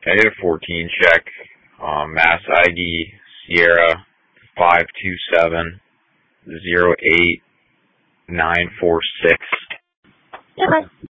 Negative 14 check. Mass ID Sierra 527-08946. Okay.